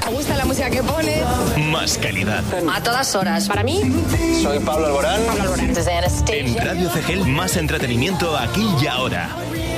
Me gusta la música que pones. Más calidad. A todas horas. Para mí. Soy Pablo Alborán. Pablo Alborán. Desde Anastasia. En Radio CGL, más entretenimiento aquí y ahora.